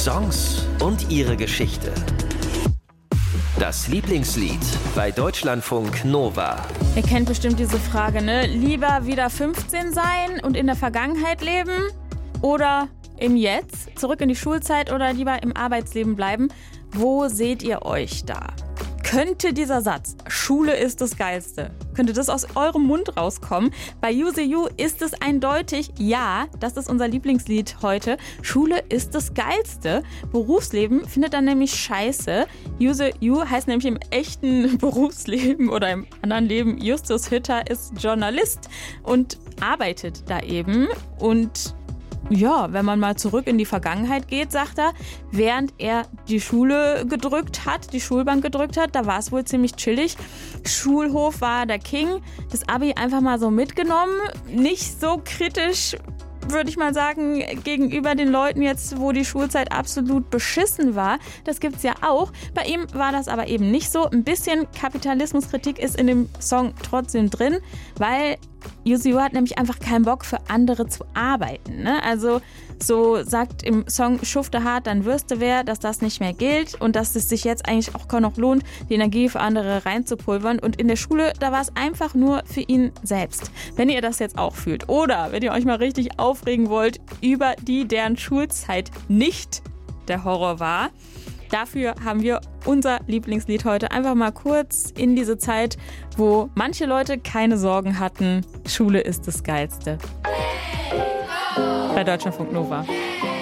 Songs und ihre Geschichte. Das Lieblingslied bei Deutschlandfunk Nova. Ihr kennt bestimmt diese Frage, ne? Lieber wieder 15 sein und in der Vergangenheit leben oder im Jetzt, zurück in die Schulzeit oder lieber im Arbeitsleben bleiben? Wo seht ihr euch da? Könnte dieser Satz, Schule ist das Geilste, könnte das aus eurem Mund rauskommen? Bei Use You ist es eindeutig, ja, das ist unser Lieblingslied heute. Schule ist das Geilste. Berufsleben findet dann nämlich scheiße. Use You heißt nämlich im echten Berufsleben oder im anderen Leben, Justus Hütter ist Journalist und arbeitet da eben. Und ja, wenn man mal zurück in die Vergangenheit geht, sagt er, während er die Schule gedrückt hat, die Schulbank gedrückt hat, da war es wohl ziemlich chillig. Schulhof war der King, das Abi einfach mal so mitgenommen, nicht so kritisch, würde ich mal sagen, gegenüber den Leuten jetzt, wo die Schulzeit absolut beschissen war. Das gibt's ja auch. Bei ihm war das aber eben nicht so. Ein bisschen Kapitalismuskritik ist in dem Song trotzdem drin, weil Use You hat nämlich einfach keinen Bock für andere zu arbeiten. Ne? Also so sagt im Song Schufte hart, dann wirst du wer, dass das nicht mehr gilt und dass es sich jetzt eigentlich auch kaum noch lohnt, die Energie für andere reinzupulvern. Und in der Schule, da war es einfach nur für ihn selbst. Wenn ihr das jetzt auch fühlt oder wenn ihr euch mal richtig aufregen wollt über die, deren Schulzeit nicht der Horror war, dafür haben wir unser Lieblingslied heute einfach mal kurz in diese Zeit, wo manche Leute keine Sorgen hatten. Schule ist das Geilste. Bei Deutschlandfunk Nova.